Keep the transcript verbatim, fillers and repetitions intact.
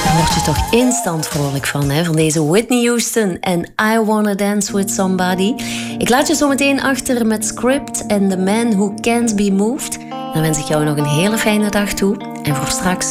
Daar word je toch instant vrolijk van, hè? Van deze Whitney Houston en I Wanna Dance With Somebody. Ik laat je zo meteen achter met Script en The Man Who Can't Be Moved. Dan wens ik jou nog een hele fijne dag toe. En voor straks